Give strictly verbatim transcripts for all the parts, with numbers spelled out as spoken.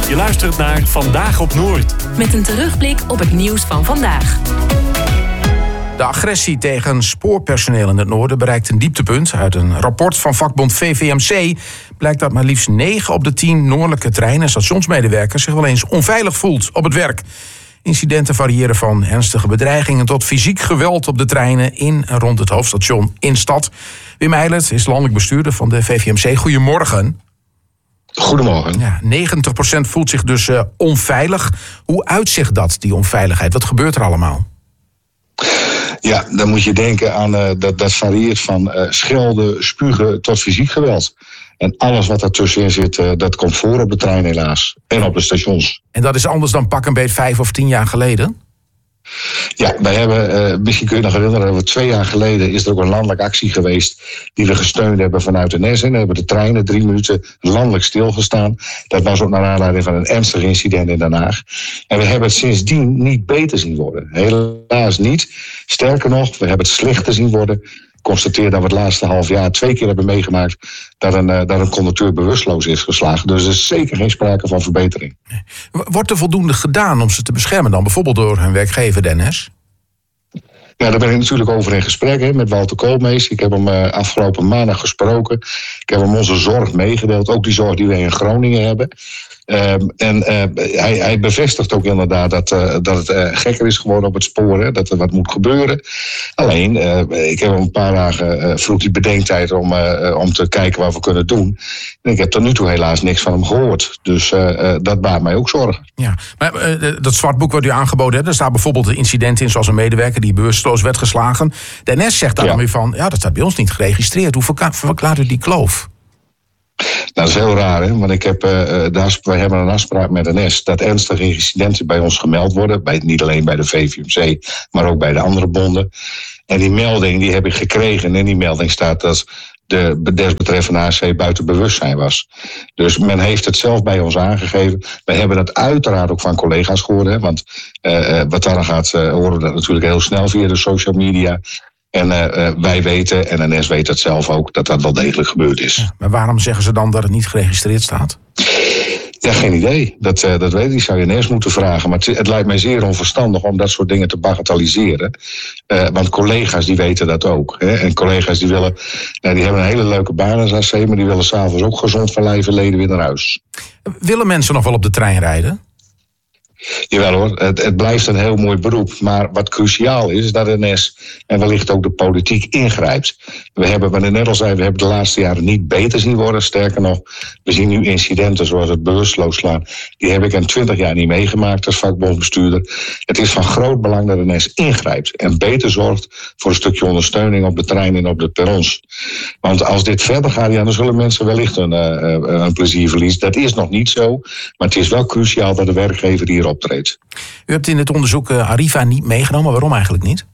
Je luistert naar Vandaag op Noord. Met een terugblik op het nieuws van vandaag. De agressie tegen spoorpersoneel in het noorden bereikt een dieptepunt. Uit een rapport van vakbond V V M C blijkt dat maar liefst negen op de tien noordelijke trein- en stationsmedewerkers zich wel eens onveilig voelt op het werk. Incidenten variëren van ernstige bedreigingen tot fysiek geweld op de treinen in en rond het hoofdstation in stad. Wim Eilert is landelijk bestuurder van de V V M C. Goedemorgen. Goedemorgen. Ja, negentig procent voelt zich dus uh, onveilig. Hoe uitzicht dat, die onveiligheid? Wat gebeurt er allemaal? Ja, dan moet je denken aan uh, dat dat varieert van uh, schelden, spugen tot fysiek geweld. En alles wat daartussenin zit, uh, dat komt voor op de trein helaas. En op de stations. En dat is anders dan pak een beet vijf of tien jaar geleden? Ja, wij hebben, uh, misschien kun je nog herinneren, twee jaar geleden is er ook een landelijke actie geweest die we gesteund hebben vanuit de N E S. En dan hebben de treinen drie minuten landelijk stilgestaan. Dat was ook naar aanleiding van een ernstig incident in Den Haag. En we hebben het sindsdien niet beter zien worden. Helaas niet. Sterker nog, we hebben het slechter zien worden. Ik constateer dat we het laatste half jaar twee keer hebben meegemaakt dat een, uh, dat een conducteur bewusteloos is geslagen. Dus er is zeker geen sprake van verbetering. Wordt er voldoende gedaan om ze te beschermen dan? Bijvoorbeeld door hun werkgever, de N E S? Ja, daar ben ik natuurlijk over in gesprek hè, met Walter Koolmees. Ik heb hem uh, afgelopen maandag gesproken. Ik heb hem onze zorg meegedeeld, ook die zorg die wij in Groningen hebben. Um, en uh, hij, hij bevestigt ook inderdaad dat, uh, dat het uh, gekker is geworden op het spoor. Hè, dat er wat moet gebeuren. Alleen, uh, ik heb hem een paar dagen uh, vroeg die bedenktijd om, uh, om te kijken wat we kunnen doen. En ik heb tot nu toe helaas niks van hem gehoord. Dus uh, uh, dat baart mij ook zorgen. Ja, maar uh, dat zwartboek wat u aangeboden hebt, daar staat bijvoorbeeld een incident in, zoals een medewerker die bewusteloos werd geslagen. De N E S zegt daar ja. dan weer van, ja, dat staat bij ons niet geregistreerd. Hoe verka- verklaart u die kloof? Nou, dat is heel raar, hè? Want ik heb, uh, daar, wij hebben een afspraak met de N E S dat ernstige incidenten bij ons gemeld worden. Bij, niet alleen bij de V V M C, maar ook bij de andere bonden. En die melding die heb ik gekregen. En in die melding staat dat de desbetreffende H C buiten bewustzijn was. Dus men heeft het zelf bij ons aangegeven. Wij hebben dat uiteraard ook van collega's gehoord. Hè? Want uh, wat daar gaat, uh, horen we dat natuurlijk heel snel via de social media. En uh, wij weten, en de N E S weet het zelf ook, dat dat wel degelijk gebeurd is. Ja, maar waarom zeggen ze dan dat het niet geregistreerd staat? Ja, geen idee. Dat, uh, dat weet ik. Die zou je N E S moeten vragen. Maar het, het lijkt mij zeer onverstandig om dat soort dingen te bagatelliseren. Uh, want collega's die weten dat ook. Hè? En collega's die willen, nou, die hebben een hele leuke baan als A C, maar die willen s'avonds ook gezond van lijf en leden weer naar huis. Willen mensen nog wel op de trein rijden? Jawel hoor, het, het blijft een heel mooi beroep. Maar wat cruciaal is, is dat de N E S en wellicht ook de politiek ingrijpt. We hebben, wat ik net al zei, we hebben de laatste jaren niet beter zien worden. Sterker nog, we zien nu incidenten zoals het bewusteloos slaan. Die heb ik in twintig jaar niet meegemaakt als vakbondsbestuurder. Het is van groot belang dat de N E S ingrijpt en beter zorgt voor een stukje ondersteuning op de trein en op de perrons. Want als dit verder gaat, ja, dan zullen mensen wellicht een, uh, een plezier verliezen. Dat is nog niet zo, maar het is wel cruciaal dat de werkgever hier optreedt. U hebt in het onderzoek uh, Arriva niet meegenomen. Waarom eigenlijk niet?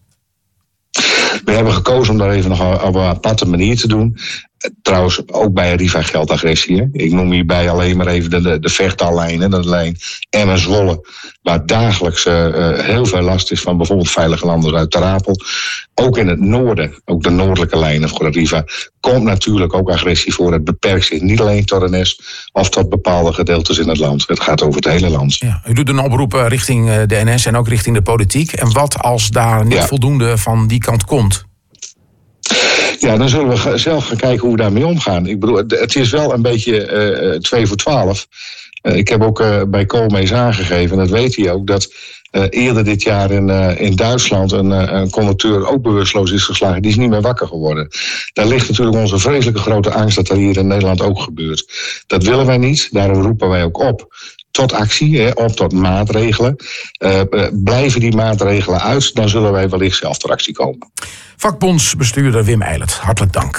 We hebben gekozen om daar even nog op een aparte manier te doen. Trouwens, ook bij Arriva geldt agressie. Hè? Ik noem hierbij alleen maar even de, de, de Vechtallijnen, de lijn Emmen-Zwolle, waar dagelijks uh, heel veel last is van bijvoorbeeld veilige landers uit Ter Apel. Ook in het noorden, ook de noordelijke lijnen voor Arriva, komt natuurlijk ook agressie voor. Het beperkt zich niet alleen tot de N E S of tot bepaalde gedeeltes in het land. Het gaat over het hele land. Ja, u doet een oproep richting de N E S en ook richting de politiek. En wat als daar niet ja. voldoende van die kant komt? Ja, dan zullen we zelf gaan kijken hoe we daarmee omgaan. Ik bedoel, het is wel een beetje uh, twee voor twaalf. Uh, ik heb ook uh, bij Koolmees aangegeven, en dat weet hij ook, dat uh, eerder dit jaar in, uh, in Duitsland een, uh, een conducteur ook bewusteloos is geslagen. Die is niet meer wakker geworden. Daar ligt natuurlijk onze vreselijke grote angst dat dat hier in Nederland ook gebeurt. Dat willen wij niet, daarom roepen wij ook op tot actie, hè, op tot maatregelen. Uh, uh, blijven die maatregelen uit, dan zullen wij wellicht zelf ter actie komen. Vakbondsbestuurder Wim Eilert, hartelijk dank.